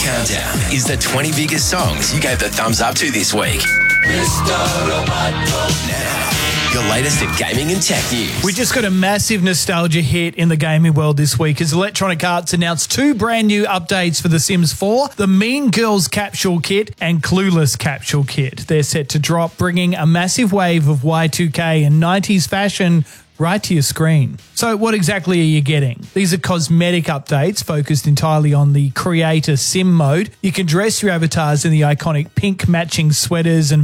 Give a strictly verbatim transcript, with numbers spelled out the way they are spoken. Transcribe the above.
Countdown is the twenty biggest songs you gave the thumbs up to this week. Now, your latest in gaming and tech news. We just got a massive nostalgia hit in the gaming world this week as Electronic Arts announced two brand new updates for The Sims four, the Mean Girls Capsule Kit and Clueless Capsule Kit. They're set to drop, bringing a massive wave of Y two K and nineties fashion right to your screen. So what exactly are you getting? These are cosmetic updates focused entirely on the creator sim mode. You can dress your avatars in the iconic pink matching sweaters and